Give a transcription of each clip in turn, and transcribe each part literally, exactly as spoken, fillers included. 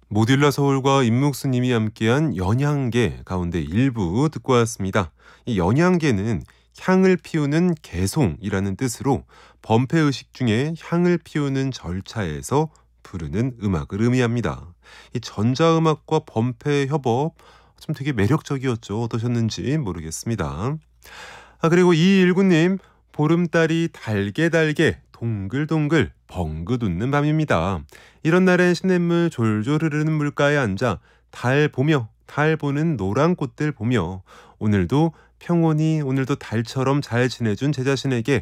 모듈라 서울과 임묵수님이 함께한 연향계 가운데 일부 듣고 왔습니다. 이 연향계는 향을 피우는 개송이라는 뜻으로 범패의식 중에 향을 피우는 절차에서 부르는 음악을 의미합니다. 이 전자음악과 범패 협업 좀 되게 매력적이었죠. 어떠셨는지 모르겠습니다. 아 그리고 이일구님 보름달이 달게 달게 동글동글 벙긋 웃는 밤입니다. 이런 날엔 시냇물 졸졸 흐르는 물가에 앉아 달 보며 달 보는 노란 꽃들 보며 오늘도 평온히 오늘도 달처럼 잘 지내준 제 자신에게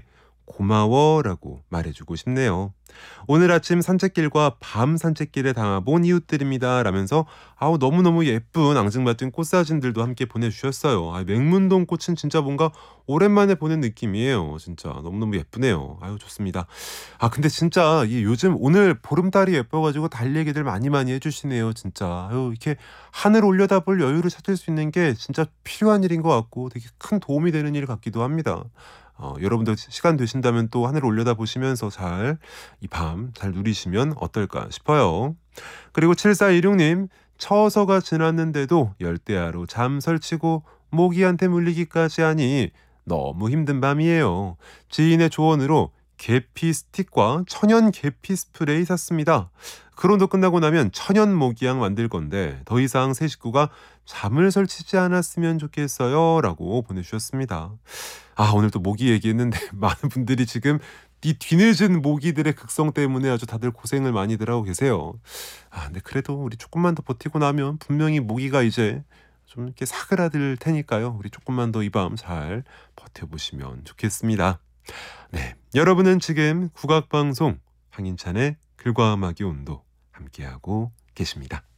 고마워라고 말해주고 싶네요. 오늘 아침 산책길과 밤 산책길에 담아본 이웃들입니다. 라면서 아우 너무너무 예쁜 앙증맞은 꽃사진들도 함께 보내주셨어요. 아, 맹문동 꽃은 진짜 뭔가 오랜만에 보는 느낌이에요. 진짜 너무너무 예쁘네요. 아유 좋습니다. 아 근데 진짜 이 요즘 오늘 보름달이 예뻐가지고 달 얘기들 많이 많이 해주시네요. 진짜 아유 이렇게 하늘 올려다볼 여유를 찾을 수 있는 게 진짜 필요한 일인 것 같고 되게 큰 도움이 되는 일 같기도 합니다. 어, 여러분들 시간 되신다면 또 하늘 올려다 보시면서 잘 이 밤 잘 누리시면 어떨까 싶어요. 그리고 칠사이육님 처서가 지났는데도 열대야로 잠 설치고 모기한테 물리기까지 하니 너무 힘든 밤이에요. 지인의 조언으로 계피 스틱과 천연 계피 스프레이 샀습니다. 그론도 끝나고 나면 천연 모기향 만들 건데 더 이상 새 식구가 잠을 설치지 않았으면 좋겠어요. 라고 보내주셨습니다. 아 오늘 또 모기 얘기했는데 많은 분들이 지금 이 뒤늦은 모기들의 극성 때문에 아주 다들 고생을 많이들 하고 계세요. 아 근데 그래도 우리 조금만 더 버티고 나면 분명히 모기가 이제 좀 이렇게 사그라들 테니까요. 우리 조금만 더 이 밤 잘 버텨보시면 좋겠습니다. 네, 여러분은 지금 국악방송 황인찬의 글과 음악의 온도 함께하고 계십니다.